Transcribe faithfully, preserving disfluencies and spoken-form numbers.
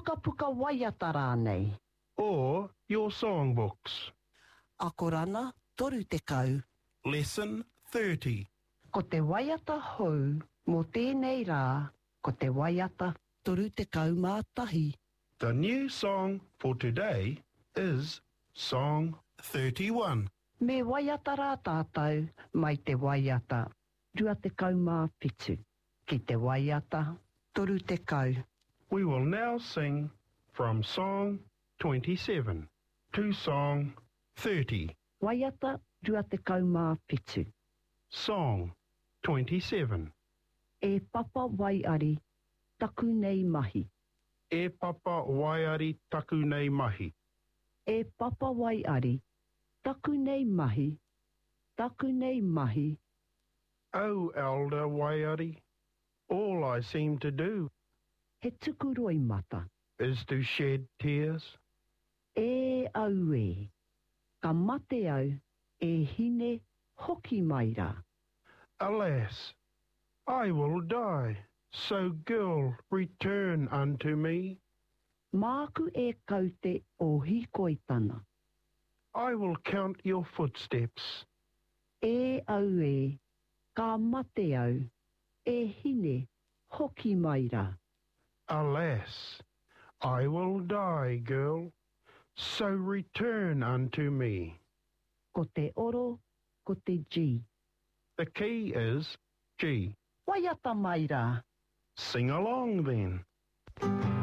puka puka waiata rānei. Or your songbooks. Akorana, toru te kau. Lesson thirty. Ko te waiata hou, mō tēnei rā, ko te waiata toru te kau mātahi. The new song for today is Song thirty-one. Me waiata rā tātou, mai te waiata, rua te kau mā pitu. Ki te waiata, toru te kau. We will now sing from Song twenty-seven to Song thirty. Waiata, rua te kau mā pitu. Song twenty-seven. E papa waiari, taku nei mahi. E papa waiari taku nei mahi. E papa waiari, taku nei mahi, taku nei mahi. Oh, elder waiari, all I seem to do He tuku roi mata. is to shed tears. E au e, ka mate au, e hine hoki mai rā. Alas, I will die, so girl, return unto me. Māku e kaute o hikoitana. I will count your footsteps. E au e, ka mate au, e hine hoki mai rā. Alas, I will die, girl, so return unto me. Ko te oro, ko te G. The key is G. Waiata mai rā. Sing along then.